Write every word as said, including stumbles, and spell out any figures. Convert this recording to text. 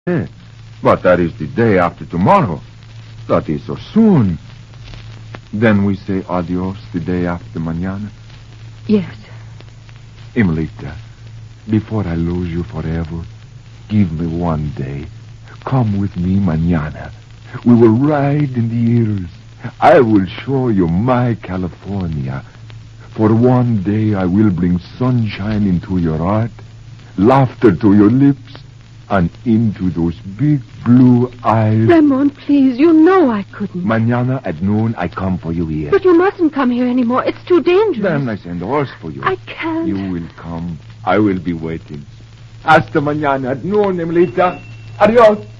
Eh, but that is the day after tomorrow. That is so soon. Then we say adios the day after mañana. Yes. Imelita, before I lose you forever, give me one day. Come with me mañana. We will ride in the hills. I will show you my California. For one day I will bring sunshine into your heart, laughter to your lips, and into those big blue eyes. Ramon, please, you know I couldn't. Mañana at noon I come for you here. But you mustn't come here anymore. It's too dangerous. Then I send a horse for you. I can't. You will come. I will be waiting. Hasta mañana at noon, Imelita. Adios.